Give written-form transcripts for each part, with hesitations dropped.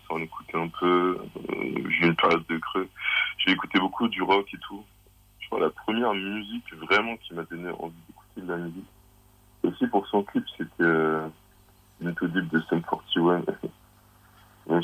à en écouter un peu. J'ai eu une période de creux. J'ai écouté beaucoup du rock et tout. Je crois la première musique vraiment qui m'a donné envie d'écouter de la musique. Aussi pour son clip, c'était Into Deep de Sum 41. Mais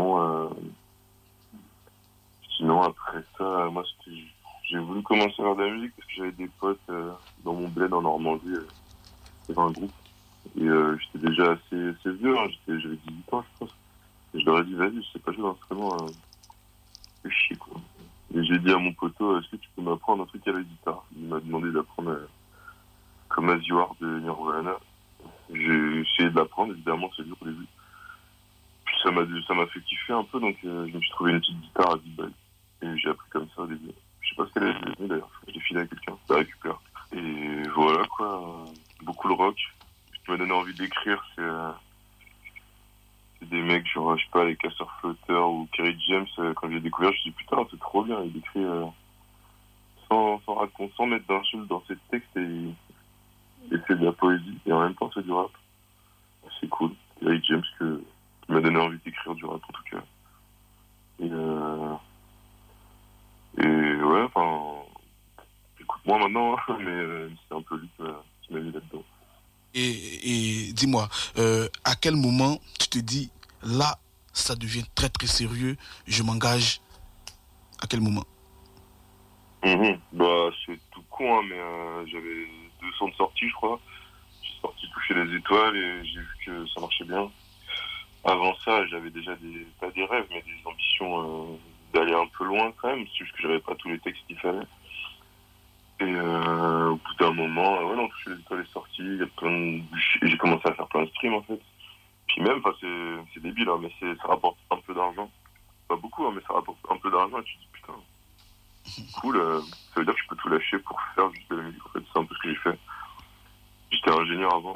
sinon après ça, moi j'ai voulu commencer à faire de la musique parce que j'avais des potes dans mon bled en Normandie. Il y avait un groupe. Et j'étais déjà assez vieux, hein. J'avais 18 ans, je pense. Et je leur ai dit, vas-y, je sais pas jouer d'instrument, fais chier, quoi. Et j'ai dit à mon poteau, est-ce que tu peux m'apprendre un truc à la guitare? Il m'a demandé d'apprendre comme As You Are de Nirvana. J'ai essayé de l'apprendre, évidemment, c'est dur au début. Puis ça m'a fait kiffer un peu, donc je me suis trouvé une petite guitare à 10 balles. Et j'ai appris comme ça au début. Je sais pas ce qu'elle est devenue d'ailleurs, je l'ai filé à quelqu'un, je la récupère. Et voilà, quoi. Beaucoup le rock. Ce qui m'a donné envie d'écrire, c'est des mecs, genre, je sais pas, les Casseurs Flotteurs ou Kerry James. Quand j'ai découvert, je me suis dit, putain, c'est trop bien. Il écrit sans mettre d'insultes dans ses textes et c'est de la poésie. Et en même temps, c'est du rap. C'est cool. Kerry James qui m'a donné envie d'écrire du rap, en tout cas. Et ouais, enfin, écoute-moi maintenant, mais c'est un peu lui qui m'a mis là-dedans. Et dis-moi, à quel moment tu te dis, là, ça devient très très sérieux, je m'engage? À quel moment? Bah, c'est tout con, hein, mais j'avais 2 sons de sortie, je crois. J'ai sorti Toucher les étoiles et j'ai vu que ça marchait bien. Avant ça, j'avais déjà pas des rêves, mais des ambitions d'aller un peu loin quand même. C'est juste que j'avais pas tous les textes qu'il fallait. Et au bout d'un moment, ouais, non, Toucher les étoiles est sorti. J'ai commencé à faire plein de streams, en fait. Puis même, enfin, c'est débile, hein, mais ça rapporte un peu d'argent. Pas beaucoup, hein, mais ça rapporte un peu d'argent et tu te dis, putain, cool, ça veut dire que je peux tout lâcher pour faire juste de la musique. En fait, c'est un peu ce que j'ai fait. J'étais ingénieur avant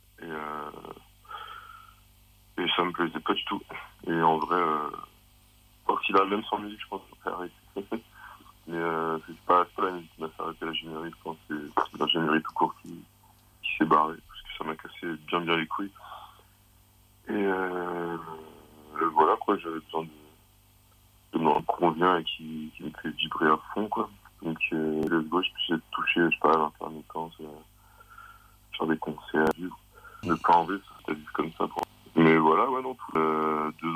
et ça me plaisait pas du tout. Et en vrai, si là, même sans musique, je pense que ça arrêté. Mais c'est pas la musique qui m'a fait arrêter l'ingénierie, je pense que c'est l'ingénierie tout court qui s'est barrée parce que ça m'a cassé bien les couilles. Et voilà, quoi, j'avais besoin de me convient et qui me fait vibrer à fond, quoi. Donc let's go, je peux toucher, je sais pas, à l'intermittence, faire des concerts, vivre. Ne pas en vivre, c'est à vivre comme ça. Mais voilà, ouais, non, 2